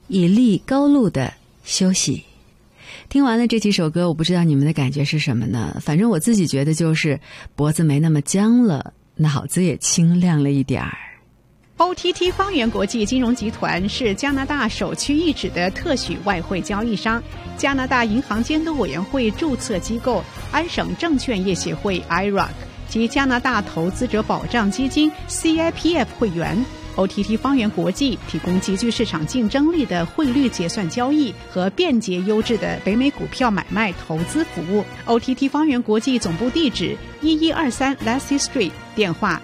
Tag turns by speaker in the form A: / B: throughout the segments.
A: 以立高路的休息。听完了这几首歌，我不知道你们的感觉是什么呢？反正我自己觉得就是脖子没那么僵了，脑子也清亮了一点儿。
B: OTT 方圆国际金融集团是加拿大首屈一指的特许外汇交易商，加拿大银行监督委员会注册机构，安省证券业协会 IROC 及加拿大投资者保障基金 CIPF 会员。OTT 方圆国际提供极具市场竞争力的汇率结算交易和便捷优质的北美股票买卖投资服务。OTT 方圆国际总部地址1123 Leslie Street， 电话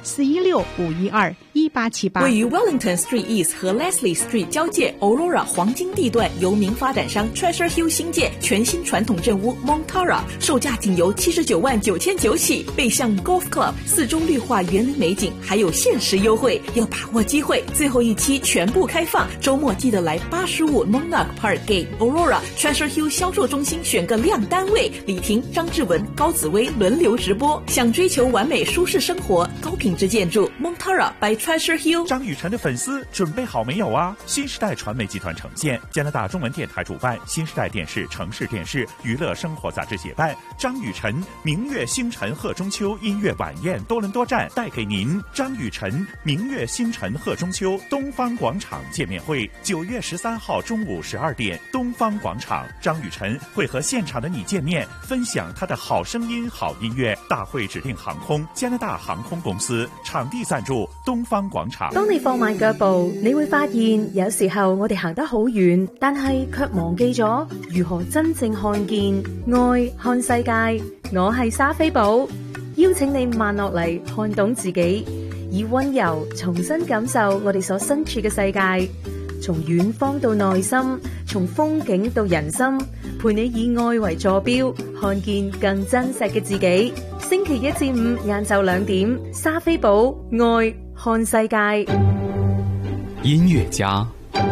B: 416-512-1878。
C: 位于 Wellington Street East 和 Leslie Street 交界 Aurora 黄金地段，由名发展商 Treasure Hill 新建全新传统镇屋 Montara， 售价仅由79.999万起，背向 Golf Club， 四周绿化园林美景，还有限时优惠，要把握机会，最后一期全部开放，周末记得来85 Monarch Park Gate Aurora Treasure Hill 销售中心选个亮单位，李婷、张志文、高紫薇轮流直播。想追求完美舒适生活，高品质建筑 Montara by Treasure Hill。
D: 张雨晨的粉丝准备好没有啊？新时代传媒集团呈现，加拿大中文电台主办，新时代电视、城市电视娱乐生活杂志协办，张雨晨明月星辰贺中秋音乐晚宴多伦多站带给您张雨晨明月星辰贺中秋东方广场见面会，9月13号中午12点，东方广场，张雨晨会和现场的你见面，分享他的好聲音好音樂。大會指定航空加拿大航空公司，場地贊助東方廣場。
E: 當你放慢腳步，你會發現有時候我哋行得好遠，但係卻忘記咗如何真正看見愛看世界。我係莎菲寶，邀請你慢落嚟，看懂自己，以溫柔重新感受我哋所身處嘅世界，從遠方到內心，從風景到人心，陪你以愛為坐標，看見更真實嘅自己。星期一至五晏晝2點，莎菲寶愛看世界。
F: 音樂家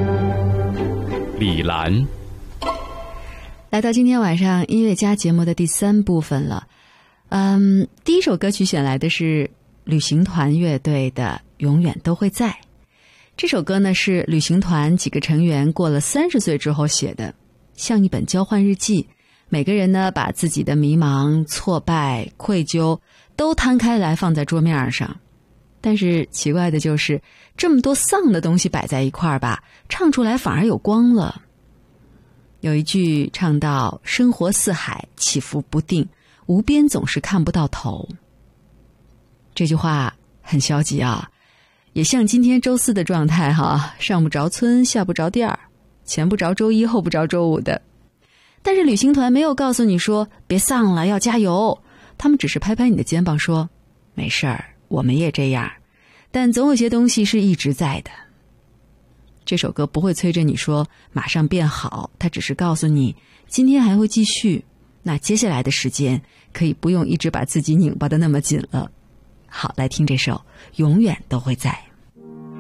F: 李蘭，
A: 來到今天晚上音樂家節目的第3部分了。第一首歌曲選來的是旅行團樂隊的永遠都會在。這首歌呢是旅行團幾個成員過了30歲之後寫的，像一本交換日記，每個人呢把自己的迷茫、挫敗、愧疚都攤開來放在桌面上。但是奇怪的就是這麼多喪的東西擺在一塊吧，唱出來反而有光了。有一句唱到生活似海，起伏不定，無邊總是看不到頭。這句話很消極啊，也像今天周4的狀態哈，上不着村下不着店兒，前不着周1後不着周5的。但是旅行團沒有告訴你說別喪了要加油，他們只是拍拍你的肩膀說沒事兒，我們也這樣，但總有些東西是一直在的。這首歌不會催着你說馬上變好，它只是告訴你今天還會繼續，那接下來的時間可以不用一直把自己擰巴得那麼緊了。好，來聽這首永遠都會在。